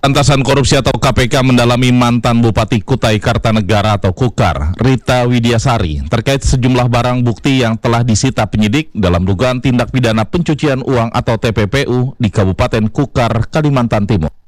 Pemberantasan Korupsi atau KPK mendalami mantan Bupati Kutai Kartanegara atau Kukar, Rita Widiasari, terkait sejumlah barang bukti yang telah disita penyidik dalam dugaan tindak pidana pencucian uang atau TPPU di Kabupaten Kukar, Kalimantan Timur.